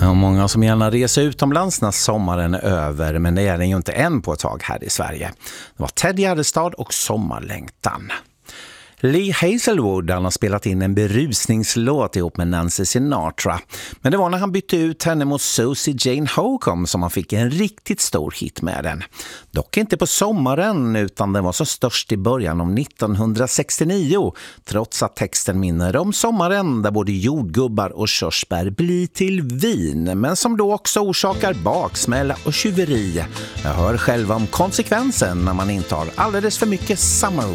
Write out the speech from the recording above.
Ja, många som gärna reser utomlands när sommaren är över, men det är den ju inte än på ett tag här i Sverige. Det var Ted Gärdestad och Sommarlängtan. Lee Hazelwood har spelat in en berusningslåt ihop med Nancy Sinatra. Men det var när han bytte ut henne mot Susie Jane Holcomb som han fick en riktigt stor hit med den. Dock inte på sommaren, utan den var så störst i början av 1969, trots att texten minner om sommaren där både jordgubbar och körsbär blir till vin, men som då också orsakar baksmälla och tjuveri. Jag hör själv om konsekvensen när man intar alldeles för mycket summer